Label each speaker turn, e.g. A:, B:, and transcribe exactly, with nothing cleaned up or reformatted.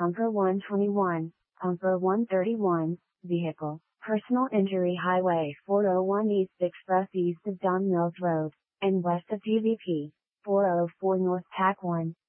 A: Pumper one twenty-one, Pumper one thirty-one, Vehicle, Personal Injury Highway four oh one East Express east of Don Mills Road, and west of P V P, four oh four North Tack one.